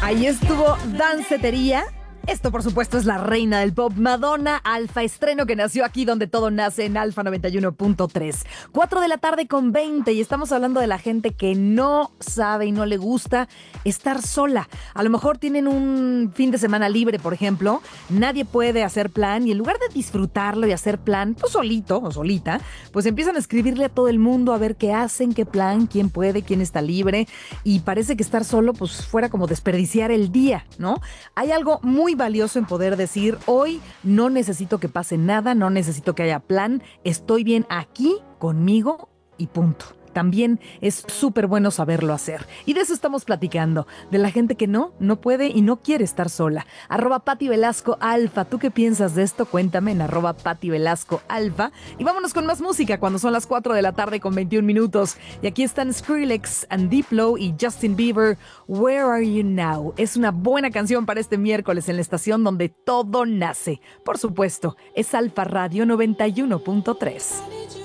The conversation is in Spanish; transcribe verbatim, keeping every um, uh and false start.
Ahí estuvo Dancetería. Esto, por supuesto, es la reina del pop, Madonna, Alfa, estreno que nació aquí donde todo nace, en Alfa noventa y uno punto tres. Cuatro de la tarde con veinte, y estamos hablando de la gente que no sabe y no le gusta estar sola. A lo mejor tienen un fin de semana libre, por ejemplo, nadie puede hacer plan, y en lugar de disfrutarlo y hacer plan, pues solito o solita, pues empiezan a escribirle a todo el mundo a ver qué hacen, qué plan, quién puede, quién está libre, y parece que estar solo pues fuera como desperdiciar el día, ¿no? Hay algo muy valioso en poder decir: hoy no necesito que pase nada, no necesito que haya plan, estoy bien aquí conmigo y punto. También es súper bueno saberlo hacer. Y de eso estamos platicando, de la gente que no, no puede y no quiere estar sola. Arroba Pati Velasco Alfa. ¿Tú qué piensas de esto? Cuéntame en arroba Pati Velasco Alfa. Y vámonos con más música cuando son las cuatro de la tarde con veintiún minutos. Y aquí están Skrillex and Diplo y Justin Bieber, Where Are You Now? Es una buena canción para este miércoles en la estación donde todo nace. Por supuesto, es Alfa Radio noventa y uno punto tres.